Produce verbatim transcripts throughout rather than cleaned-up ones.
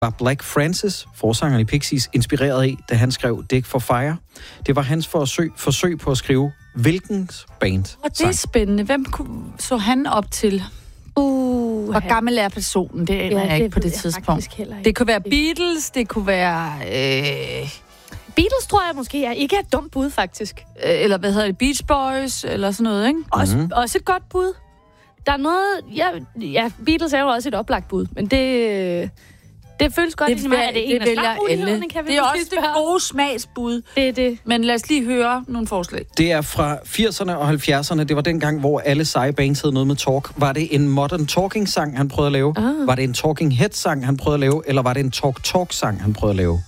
var Black Francis, forsangeren i Pixies, inspireret af, da han skrev Dig for Fire. Det var hans forsøg, forsøg på at skrive hvilken band. Og det er spændende. Hvem kunne, så han op til? Uh, Hvor gammel er personen? Det aner Ja, jeg ikke det på ved det jeg tidspunkt. faktisk heller ikke. Det kunne være Beatles, det kunne være... Øh, Beatles tror jeg måske er ikke er et dumt bud, faktisk. eller hvad hedder det? Beach Boys, eller sådan noget, ikke? Også, Mhm. mm-hmm. også et godt bud. Der er noget... Ja, ja, Beatles er jo også et oplagt bud, men det... Det føles godt, Det, det, er det en det af vælger startmulighederne, alle. kan vi Det er måske også det spørge. gode smagsbud. Det er det. Men lad os lige høre nogle forslag. Det er fra firserne og halvfjerdserne. Det var dengang, hvor alle seje bands havde noget med talk. Var det en Modern Talking-sang, han prøvede at lave? Ah. Var det en Talking Head-sang, han prøvede at lave? Eller var det en Talk-Talk-sang, han prøvede at lave?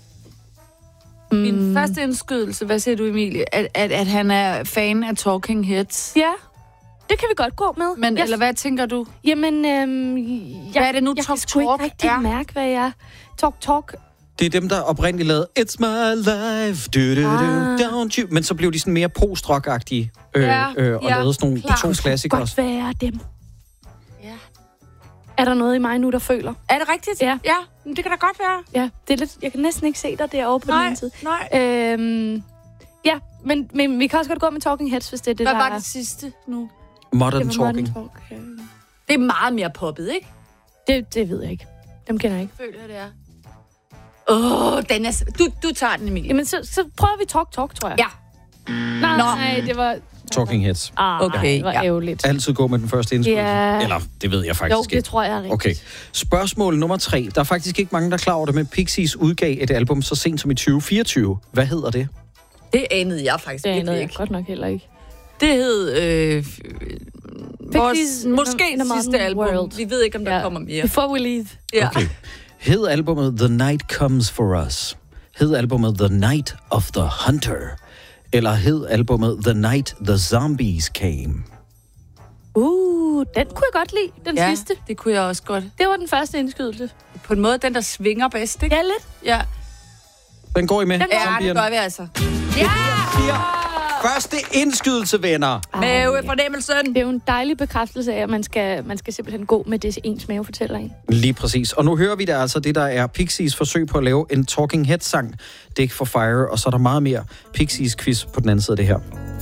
Mm. Min første indskydelse, hvad siger du, Emilie? At, at, at han er fan af Talking Heads. Ja, det kan vi godt gå med. Men, jeg, eller hvad tænker du? Jamen, øhm, jeg, Hvad er det nu, jeg Talk kan sgu ikke Talk rigtig er? mærke, hvad jeg er. Talk Talk. Det er dem, der oprindeligt lavede It's my life, du, du, du, Ah. don't you. Men så blev de sådan mere post-rock-agtige øh, Ja, øh, og ja, lavede sådan nogle klart. to klassikere også. Godt være dem. Ja. Er der noget i mig nu, der føler? Er det rigtigt? Ja. Ja, men det kan da godt være. Ja, det er lidt, jeg kan næsten ikke se dig derovre på den Nej, anden side. nej. Øhm, ja, men, men vi kan også godt gå med Talking Heads, hvis det er det, Hvad der var er... det sidste nu? Modern Det var Modern Talking. Talk, ja. Det er meget mere poppet, ikke? Det, det ved jeg ikke. Dem kender jeg ikke. Føler jeg, det er. Åh, oh, den er... Du, du tager den, Emilie. Jamen, så, så prøver vi Talk Talk, tror jeg. Ja. Nej, Nå. nej, det var... Talking Heads. Ah, Okay, okay, det var ja. ærgerligt. Altid gå med den første indskydelse. Ja. Eller, det ved jeg Jo, faktisk det ikke. tror jeg er rigtigt. Okay. Spørgsmål nummer tre. Der er faktisk ikke mange, der er klar over det, men Pixies udgav et album så sent som i tyve fireogtyve. Hvad hedder det? Det anede jeg faktisk Det er virkelig noget, jeg ikke. godt nok heller ikke. Det hed... Øh, vores, Pixies måske in a det sidste Modern album. World. Vi ved ikke, om der Ja. kommer mere. Before we leave. Ja. Okay. Hed albumet The Night Comes For Us? Hed albumet The Night of the Hunter? Eller hed albumet The Night the Zombies Came? Uh, den kunne jeg godt lide, den ja, sidste. det kunne jeg også godt. Det var den første indskydelse. På en måde, den der svinger bedst, ikke? Ja, lidt. Ja, Den går I med? ja det Zombierne? gør vi altså. Første indskydelse, venner. Mavefornemmelsen. Det er jo en dejlig bekræftelse af, at man skal, man skal simpelthen gå med det, ens mave fortæller en. Lige præcis. Og nu hører vi der altså det, der er Pixies forsøg på at lave en Talking Head-sang. Dig for Fire, og så er der meget mere Pixies-quiz på den anden side af det her.